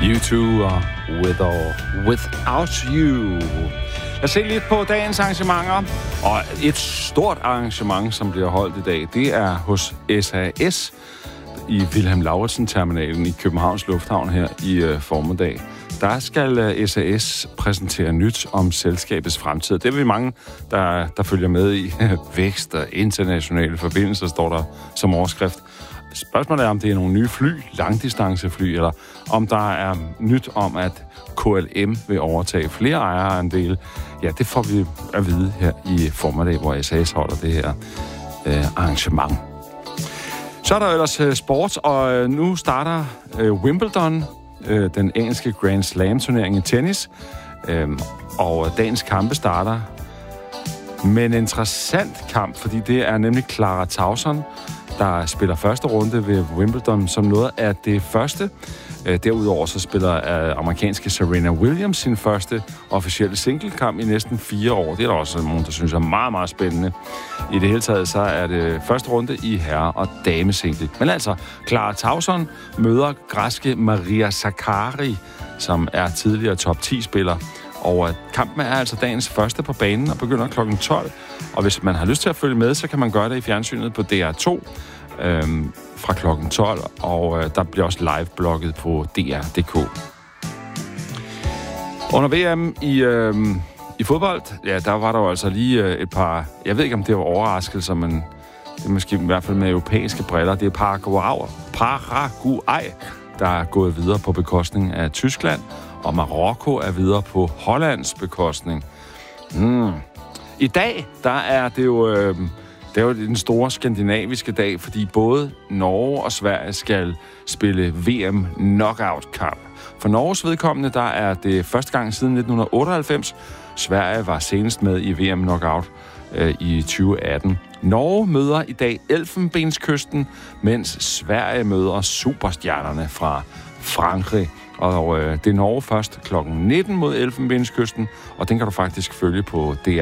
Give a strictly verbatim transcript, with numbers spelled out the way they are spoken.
U to og With or Without You. Lad os se lidt på dagens arrangementer. Og et stort arrangement, som bliver holdt i dag, det er hos S A S i Wilhelm Lauritzen-terminalen i Københavns Lufthavn her i øh, formiddag. Der skal øh, S A S præsentere nyt om selskabets fremtid. Det er vi mange, der, der følger med i. Vækst og internationale forbindelser, står der som overskrift. Spørgsmålet er, om det er nogle nye fly, langdistancefly, eller om der er nyt om, at K L M vil overtage flere ejerandele. Ja, det får vi at vide her i formiddag, hvor S A S holder det her øh, arrangement. Så er der ellers øh, sport, og øh, nu starter øh, Wimbledon, øh, den engelske Grand Slam-turnering i tennis, øh, og dagens kampe starter med en interessant kamp, fordi det er nemlig Clara Tauson, der spiller første runde ved Wimbledon som noget af det første. Derudover så spiller amerikanske Serena Williams sin første officielle singlekamp i næsten fire år. Det er der også nogen, der synes er meget, meget spændende. I det hele taget så er det første runde i herre- og damesingle. Men altså, Clara Tauson møder græske Maria Sakkari, som er tidligere top ti-spiller. Og kampen er altså dagens første på banen og begynder klokken tolv. Og hvis man har lyst til at følge med, så kan man gøre det i fjernsynet på D R to øhm, fra klokken tolv. Og øh, der bliver også live-blogget på D R punktum d k. Under V M i, øhm, i fodbold, ja, der var der jo altså lige øh, et par... Jeg ved ikke, om det var overraskelser, men det er måske i hvert fald med europæiske briller. Det er Paraguay, Paraguay, der er gået videre på bekostning af Tyskland. Og Marokko er videre på Hollands bekostning. Hmm. I dag, der er det jo, øh, det er jo den store skandinaviske dag, fordi både Norge og Sverige skal spille V M knockout-kamp. For Norges vedkommende, der er det første gang siden nitten otteoghalvfems. Sverige var senest med i V M knockout øh, i tyve atten. Norge møder i dag Elfenbenskysten, mens Sverige møder superstjernerne fra Frankrig. Og øh, det er Norge først klokken nitten mod Elfenbenskysten, og den kan du faktisk følge på D